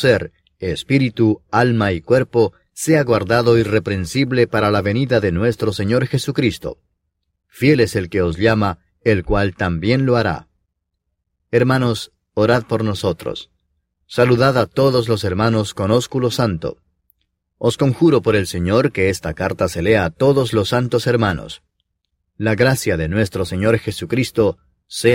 ser, espíritu, alma y cuerpo, sea guardado irreprensible para la venida de nuestro Señor Jesucristo. Fiel es el que os llama, el cual también lo hará. Hermanos, orad por nosotros. Saludad a todos los hermanos con ósculo santo. Os conjuro por el Señor que esta carta se lea a todos los santos hermanos. La gracia de nuestro Señor Jesucristo sea